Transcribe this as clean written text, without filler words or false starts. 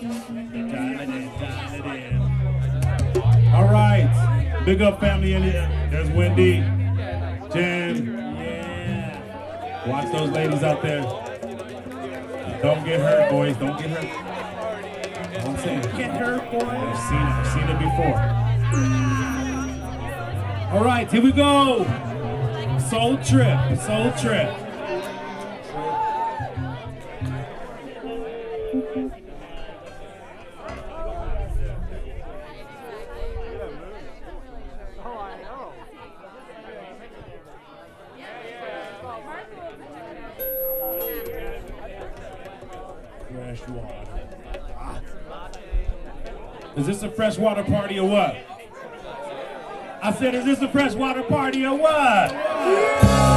Dial it in. All right. Big up family in here. There's Wendy, Jen. Yeah. Watch those ladies out there. Don't get hurt, boys. Don't get hurt. I'm saying. Get hurt, boys. I've seen it before. All right, here we go. Soul Trip. Soul Trip. Is this a freshwater party or what? I said, is this a freshwater party or what?